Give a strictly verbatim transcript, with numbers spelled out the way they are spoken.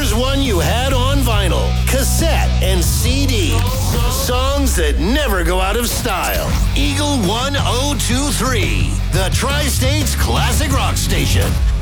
was one you had on vinyl, cassette, and C D. Songs that never go out of style. Eagle ten twenty-three, the Tri-States Classic Rock Station.